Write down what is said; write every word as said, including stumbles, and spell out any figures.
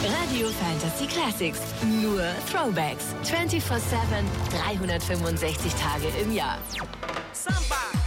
Radio Fantasy Classics. Nur Throwbacks. vierundzwanzig sieben, dreihundertfünfundsechzig Tage im Jahr. Samba.